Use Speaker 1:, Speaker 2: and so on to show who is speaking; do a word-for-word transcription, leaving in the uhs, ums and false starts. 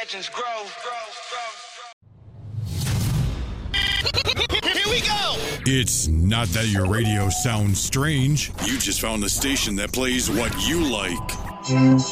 Speaker 1: legends grow.
Speaker 2: Here we go!
Speaker 3: It's not that your radio sounds strange. You just found the station that plays what you like.
Speaker 4: Juice